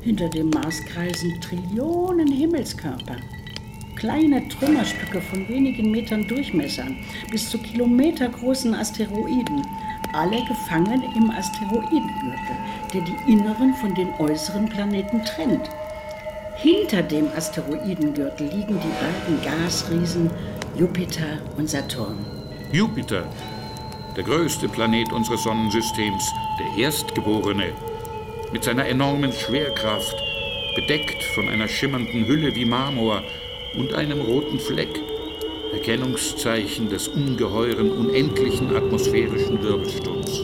Hinter dem Mars kreisen Trillionen Himmelskörper. Kleine Trümmerstücke von wenigen Metern Durchmesser bis zu kilometergroßen Asteroiden. Alle gefangen im Asteroidengürtel, der die inneren von den äußeren Planeten trennt. Hinter dem Asteroidengürtel liegen die beiden Gasriesen Jupiter und Saturn. Jupiter, der größte Planet unseres Sonnensystems, der Erstgeborene, mit seiner enormen Schwerkraft, bedeckt von einer schimmernden Hülle wie Marmor und einem roten Fleck, Erkennungszeichen des ungeheuren, unendlichen atmosphärischen Wirbelsturms.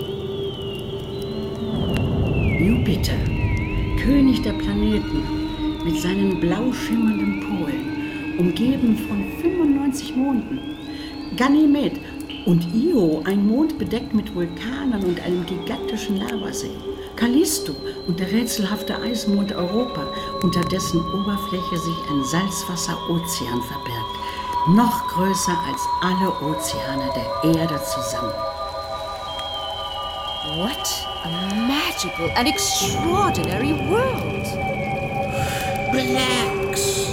Jupiter, König der Planeten, mit seinen blau schimmernden Polen, umgeben von 95 Monden. Ganymed und Io, ein Mond bedeckt mit Vulkanen und einem gigantischen Lavasee. Callisto und der rätselhafte Eismond Europa, unter dessen Oberfläche sich ein Salzwasserozean verbirgt, noch größer als alle Ozeane der Erde zusammen. What a magical and extraordinary world! Relax.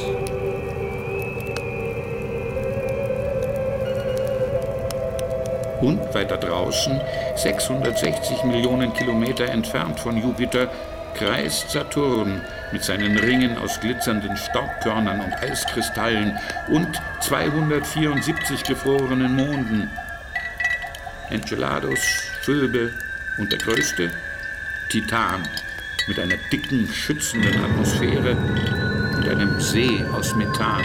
Und weiter draußen, 660 Millionen Kilometer entfernt von Jupiter, kreist Saturn mit seinen Ringen aus glitzernden Staubkörnern und Eiskristallen und 274 gefrorenen Monden. Enceladus, Phoebe und der größte, Titan, mit einer dicken, schützenden Atmosphäre und einem See aus Methan.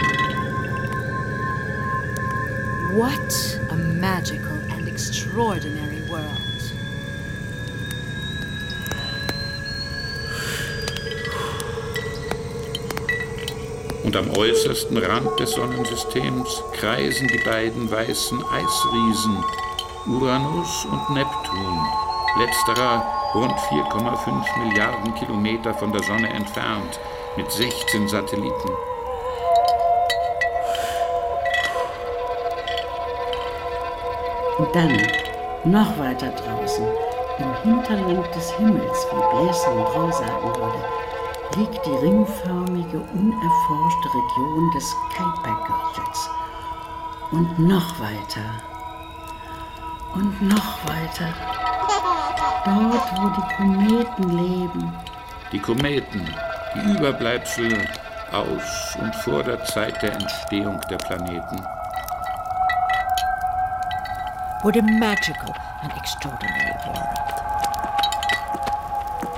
What a magical and extraordinary world. Und am äußersten Rand des Sonnensystems kreisen die beiden weißen Eisriesen, Uranus und Neptun, letzterer rund 4,5 Milliarden Kilometer von der Sonne entfernt, mit 16 Satelliten. Und dann, noch weiter draußen, im Hinterland des Himmels, wie Bläser und Brau sagen würde, liegt die ringförmige, unerforschte Region des Kuipergürtels. Und noch weiter. Und noch weiter. Dort, wo die Kometen leben. Die Kometen, die Überbleibsel aus und vor der Zeit der Entstehung der Planeten. What a magical and extraordinary world.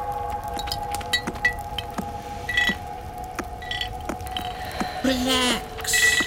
Relax.